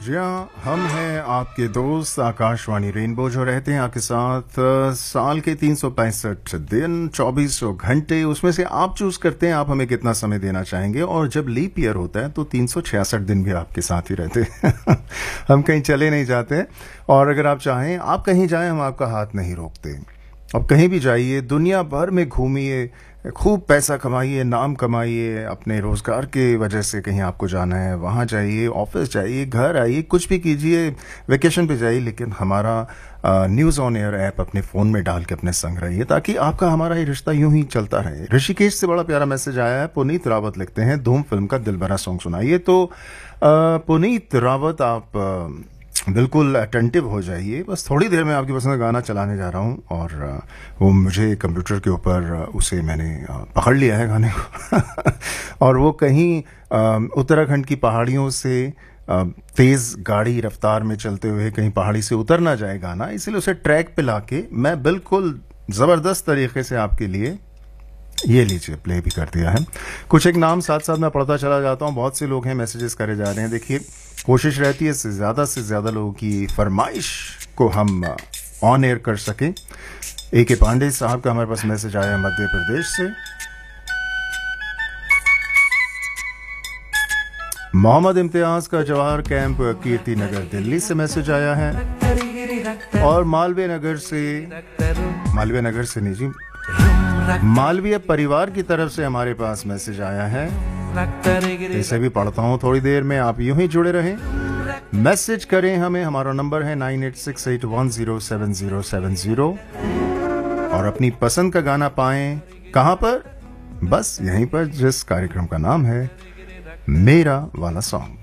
जी हाँ, हम हैं आपके दोस्त आकाशवाणी रेनबो जो रहते हैं आपके साथ साल के 365 दिन 2400 घंटे। उसमें से आप चूज करते हैं आप हमें कितना समय देना चाहेंगे, और जब लीप ईयर होता है तो 366 दिन भी आपके साथ ही रहते हैं। हम कहीं चले नहीं जाते, और अगर आप चाहें आप कहीं जाएं, हम आपका हाथ नहीं रोकते। अब कहीं भी जाइए, दुनिया भर में घूमिए, खूब पैसा कमाइए, नाम कमाइए, अपने रोजगार के वजह से कहीं आपको जाना है वहाँ जाइए, ऑफिस जाइए, घर आइए, कुछ भी कीजिए, वेकेशन पे जाइए, लेकिन हमारा न्यूज़ ऑन एयर ऐप अपने फ़ोन में डाल के अपने संग रहिए, ताकि आपका हमारा ये रिश्ता यूं ही चलता रहे। ऋषिकेश से बड़ा प्यारा मैसेज आया है। पुनीत रावत लिखते हैं, धूम फिल्म का दिल भरा सॉन्ग सुनाइए। तो पुनीत रावत, आप बिल्कुल अटेंटिव हो जाइए। बस थोड़ी देर में आपकी पसंद का गाना चलाने जा रहा हूँ, और वो मुझे कंप्यूटर के ऊपर उसे मैंने पकड़ लिया है गाने को। और वो कहीं उत्तराखंड की पहाड़ियों से तेज़ गाड़ी रफ्तार में चलते हुए कहीं पहाड़ी से उतर ना जाए गाना, इसलिए उसे ट्रैक पे लाके मैं बिल्कुल ज़बरदस्त तरीके से आपके लिए, ये लीजिए, प्ले भी कर दिया है। कुछ एक नाम साथ साथ मैं पढ़ता चला जाता हूँ। बहुत से लोग हैं, मैसेजेस करे जा रहे हैं। देखिए, कोशिश रहती है से ज़्यादा लोगों की फरमाइश को हम ऑन एयर कर सकें। A.K. पांडे साहब का हमारे पास मैसेज आया मध्य प्रदेश से। मोहम्मद इम्तियाज का जवाहर कैंप कीर्ति नगर दिल्ली से मैसेज आया है, और मालवीय नगर से नहीं जी, मालवीय परिवार की तरफ से हमारे पास मैसेज आया है। इसे भी पढ़ता हूँ थोड़ी देर में, आप यूं ही जुड़े रहें, मैसेज करें हमें। हमारा नंबर है 9868107070, और अपनी पसंद का गाना पाएं कहां पर? बस यहीं पर, जिस कार्यक्रम का नाम है मेरा वाला सॉन्ग।